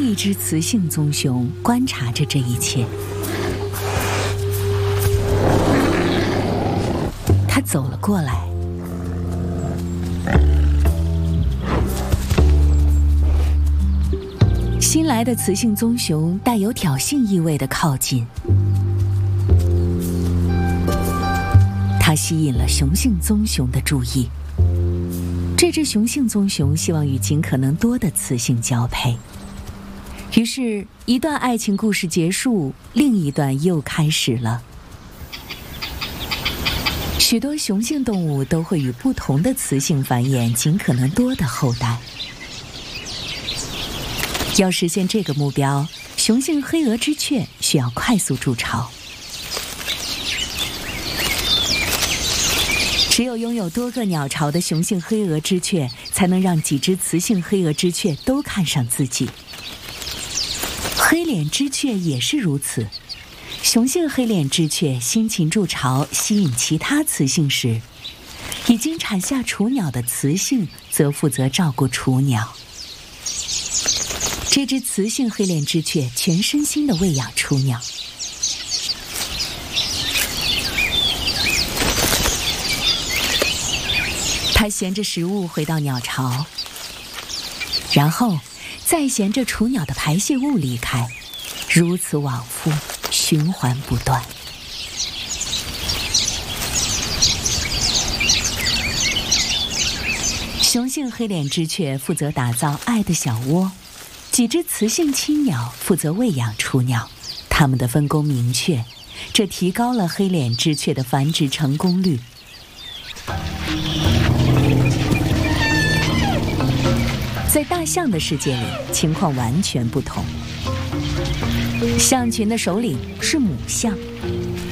一只雌性棕熊观察着这一切。它走了过来，新来的雌性棕熊带有挑衅意味地靠近，它吸引了雄性棕熊的注意。这只雄性棕熊希望与尽可能多的雌性交配，于是，一段爱情故事结束，另一段又开始了。许多雄性动物都会与不同的雌性繁衍尽可能多的后代。要实现这个目标，雄性黑额之雀需要快速筑巢。只有拥有多个鸟巢的雄性黑额之雀，才能让几只雌性黑额之雀都看上自己。黑脸之雀也是如此。雄性黑脸之雀辛勤筑巢，吸引其他雌性时，已经产下雏鸟的雌性则负责照顾雏鸟。这只雌性黑脸之雀全身心地喂养雏鸟。它衔着食物回到鸟巢，然后再衔着雏鸟的排泄物离开，如此往复，循环不断。雄性黑脸之雀负责打造爱的小窝，几只雌性亲鸟负责喂养雏鸟，它们的分工明确，这提高了黑脸之雀的繁殖成功率。在大象的世界里，情况完全不同。象群的首领是母象，